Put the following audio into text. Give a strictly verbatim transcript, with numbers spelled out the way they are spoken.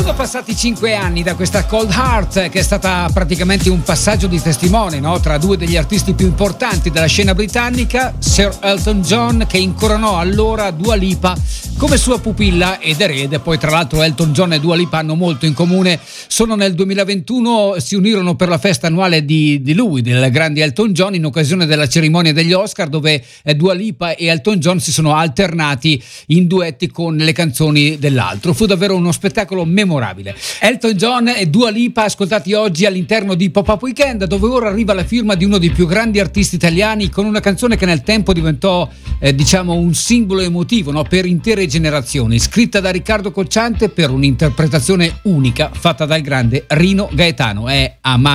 Sono passati cinque anni da questa Cold Heart, che è stata praticamente un passaggio di testimone, no? Tra due degli artisti più importanti della scena britannica, Sir Elton John, che incoronò allora Dua Lipa come sua pupilla ed erede. Poi tra l'altro Elton John e Dua Lipa hanno molto in comune. Sono nel duemilaventuno, si unirono per la festa annuale di, di lui, del grande Elton John, in occasione della cerimonia degli Oscar, dove Dua Lipa e Elton John si sono alternati in duetti con le canzoni dell'altro. Fu davvero uno spettacolo memorabile. Elton John e Dua Lipa ascoltati oggi all'interno di Pop-Up Weekend, dove ora arriva la firma di uno dei più grandi artisti italiani, con una canzone che nel tempo diventò eh, diciamo un simbolo emotivo, no? Per intere generazioni, scritta da Riccardo Cocciante per un'interpretazione unica fatta dal grande Rino Gaetano. È Ama